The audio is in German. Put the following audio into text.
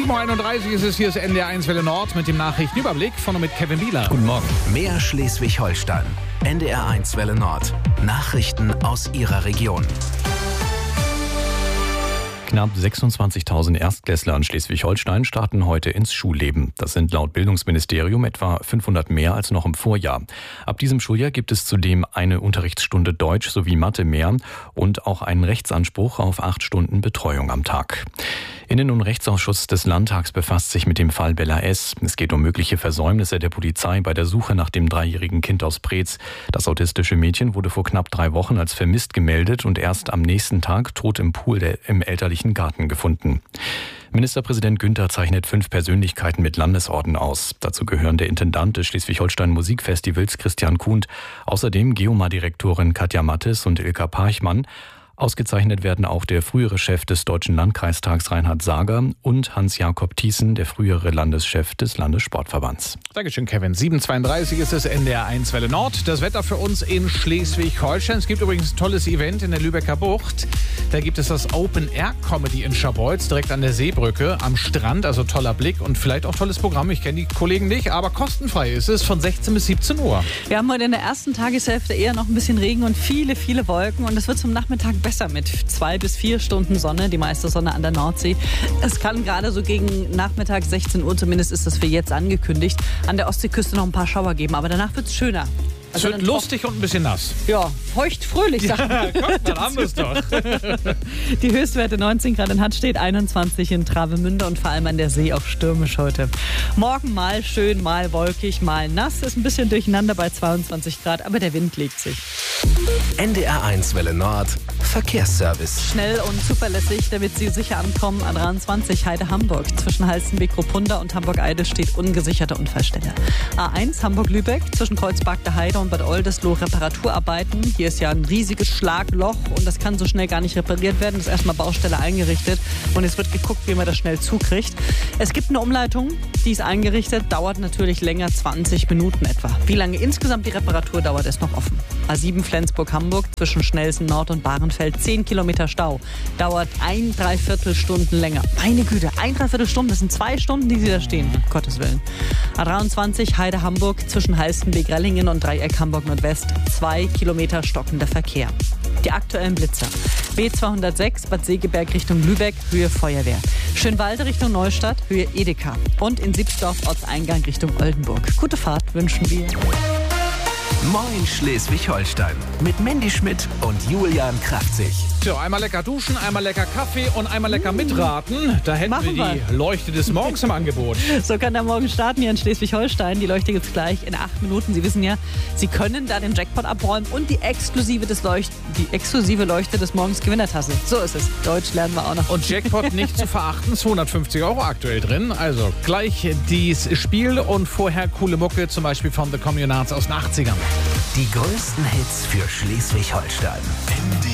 7.31 Uhr ist es, hier ist NDR1 Welle Nord mit dem Nachrichtenüberblick von und mit Kevin Bieler. Guten Morgen. Mehr Schleswig-Holstein. NDR1 Welle Nord. Nachrichten aus Ihrer Region. Knapp 26.000 Erstklässler in Schleswig-Holstein starten heute ins Schulleben. Das sind laut Bildungsministerium etwa 500 mehr als noch im Vorjahr. Ab diesem Schuljahr gibt es zudem eine Unterrichtsstunde Deutsch sowie Mathe mehr und auch einen Rechtsanspruch auf 8 Stunden Betreuung am Tag. Innen- und Rechtsausschuss des Landtags befasst sich mit dem Fall Bella S. Es geht um mögliche Versäumnisse der Polizei bei der Suche nach dem 3-jährigen Kind aus Preetz. Das autistische Mädchen wurde vor knapp 3 Wochen als vermisst gemeldet und erst am nächsten Tag tot im Pool im elterlichen Garten gefunden. Ministerpräsident Günther zeichnet 5 Persönlichkeiten mit Landesorden aus. Dazu gehören der Intendant des Schleswig-Holstein Musikfestivals Christian Kuhnt, außerdem Geomar-Direktorin Katja Mattes und Ilka Parchmann. Ausgezeichnet werden auch der frühere Chef des Deutschen Landkreistags Reinhard Sager und Hans-Jakob Thiessen, der frühere Landeschef des Landessportverbands. Dankeschön, Kevin. 7.32 Uhr ist es NDR1 Welle Nord. Das Wetter für uns in Schleswig-Holstein. Es gibt übrigens ein tolles Event in der Lübecker Bucht. Da gibt es das Open-Air-Comedy in Scharbeutz, direkt an der Seebrücke am Strand. Also toller Blick und vielleicht auch tolles Programm. Ich kenne die Kollegen nicht, aber kostenfrei ist es von 16 bis 17 Uhr. Wir haben heute in der ersten Tageshälfte eher noch ein bisschen Regen und viele, viele Wolken. Und es wird zum Nachmittag besser mit 2 bis 4 Stunden Sonne, die meiste Sonne an der Nordsee. Es kann gerade so gegen Nachmittag 16 Uhr, zumindest ist das für jetzt angekündigt, an der Ostseeküste noch ein paar Schauer geben. Aber danach wird es schöner. Es wird lustig und ein bisschen nass. Ja, feucht fröhlich, sagt man. Komm, dann haben wir es doch. Die Höchstwerte 19 Grad in Hattstedt, 21 in Travemünde und vor allem an der See auch stürmisch heute. Morgen mal schön, mal wolkig, mal nass. Ist ein bisschen durcheinander bei 22 Grad, aber der Wind legt sich. NDR1 Welle Nord. Verkehrsservice. Schnell und zuverlässig, damit Sie sicher ankommen. A23 Heide-Hamburg. Zwischen Halstenbek-Ruppunda und Hamburg-Eide steht ungesicherte Unfallstelle. A1 Hamburg-Lübeck. Zwischen Kreuzberg-der-Heide und Bad Oldesloe Reparaturarbeiten. Hier ist ja ein riesiges Schlagloch und das kann so schnell gar nicht repariert werden. Das ist erstmal Baustelle eingerichtet und es wird geguckt, wie man das schnell zukriegt. Es gibt eine Umleitung, die ist eingerichtet, dauert natürlich länger, 20 Minuten etwa. Wie lange insgesamt die Reparatur dauert, ist noch offen. A7 Flensburg-Hamburg zwischen Schnelsen Nord und Bahrenfeld 10 Kilometer Stau. Dauert 1,75 Stunden länger. Meine Güte, 1,75 Stunden, das sind 2 Stunden, die Sie da stehen. Um Gottes Willen. A23 Heide-Hamburg zwischen Halstenbek-Rellingen und Dreieck Hamburg-Nordwest 2 Kilometer stockender Verkehr. Die aktuellen Blitzer. B206 Bad Segeberg Richtung Lübeck, Höhe Feuerwehr. Schönwalde Richtung Neustadt, Höhe Edeka. Und in Siebsdorf Ortseingang Richtung Oldenburg. Gute Fahrt wünschen wir. Moin Schleswig-Holstein. Mit Mandy Schmidt und Julian Kraftzig. So, einmal lecker duschen, einmal lecker Kaffee und einmal lecker mitraten. Da hätten Machen wir die Leuchte des Morgens im Angebot. So kann der Morgen starten hier in Schleswig-Holstein. Die Leuchte gibt's gleich in 8 Minuten. Sie wissen ja, Sie können da den Jackpot abräumen und die exklusive Leuchte des Morgens Gewinnertasse. So ist es. Deutsch lernen wir auch noch. Und Jackpot nicht zu verachten, 250 € aktuell drin. Also gleich dieses Spiel und vorher coole Mucke, zum Beispiel von The Communards aus den 80ern. Die größten Hits für Schleswig-Holstein.